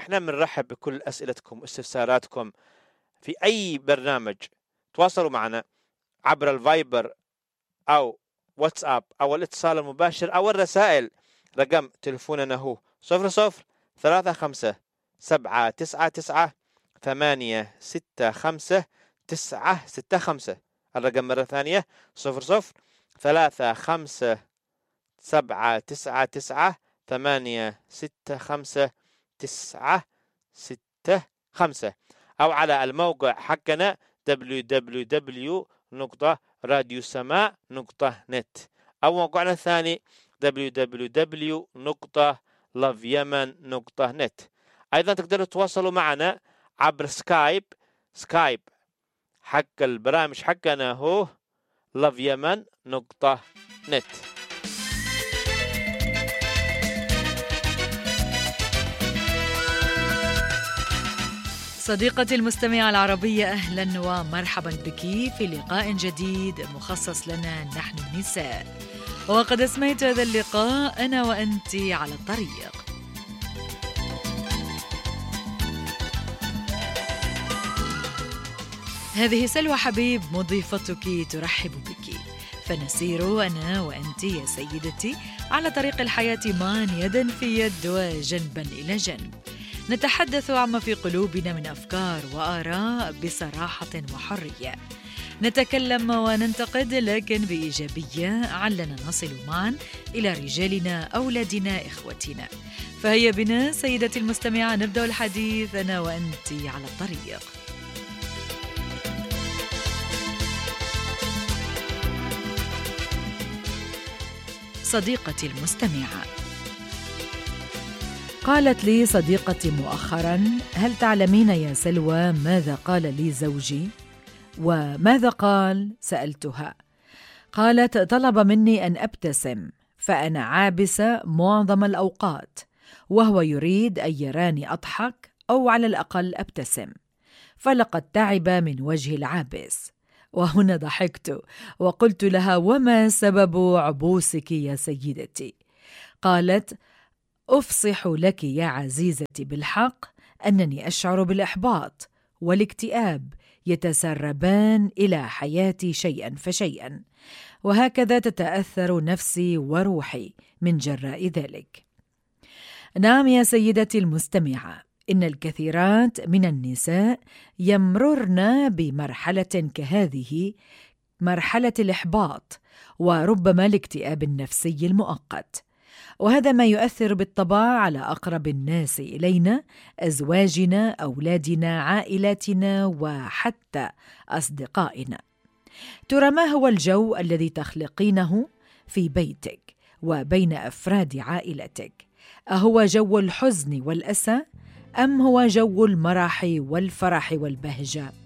احنا بنرحب بكل أسئلتكم واستفساراتكم في أي برنامج. تواصلوا معنا عبر الفايبر أو واتساب أو الاتصال المباشر أو الرسائل. رقم تلفوننا هو 00359799 الرقم مرة ثانية 00359799 أو على الموقع حقنا www.radiosama.net أو موقعنا الثاني www.loveyemen.net. أيضا تقدروا تواصلوا معنا عبر سكايب حق البرامج حقنا هو loveyemen.net. صديقتي المستمعة العربية، أهلا ومرحبا بك في لقاء جديد مخصص لنا نحن النساء، وقد أسميت هذا اللقاء أنا وأنت على الطريق. هذه سلوى حبيب مضيفتك ترحب بك، فنسير أنا وأنت يا سيدتي على طريق الحياة معا يدا في يد وجنبا إلى جنب، نتحدث عما في قلوبنا من أفكار وآراء بصراحة وحرية، نتكلم وننتقد لكن بإيجابية، علنا نصل معا إلى رجالنا، أولادنا، إخوتنا. فهيا بنا سيدتي المستمعة نبدأ الحديث أنا وأنت على الطريق. صديقتي المستمعة، قالت لي صديقتي مؤخرا: هل تعلمين يا سلوى ماذا قال لي زوجي؟ وماذا قال؟ سألتها. قالت: طلب مني أن أبتسم، فأنا عابسة معظم الأوقات، وهو يريد أن يراني أضحك أو على الأقل أبتسم، فلقد تعب من وجه العابس. وهنا ضحكت وقلت لها: وما سبب عبوسك يا سيدتي؟ قالت: أفصح لك يا عزيزتي بالحق أنني أشعر بالإحباط والاكتئاب يتسربان إلى حياتي شيئا فشيئا، وهكذا تتأثر نفسي وروحي من جراء ذلك. نعم يا سيدتي المستمعة، إن الكثيرات من النساء يمررن بمرحلة كهذه، مرحلة الإحباط وربما الاكتئاب النفسي المؤقت، وهذا ما يؤثر بالطبع على أقرب الناس إلينا، أزواجنا، أولادنا، عائلاتنا، وحتى أصدقائنا. ترى ما هو الجو الذي تخلقينه في بيتك وبين أفراد عائلتك؟ أهو جو الحزن والأسى أم هو جو المرح والفرح والبهجة؟